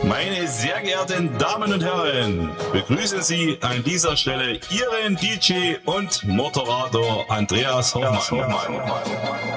Meine sehr geehrten Damen und Herren, begrüßen Sie an dieser Stelle Ihren DJ und Moderator Andreas Hoffmann.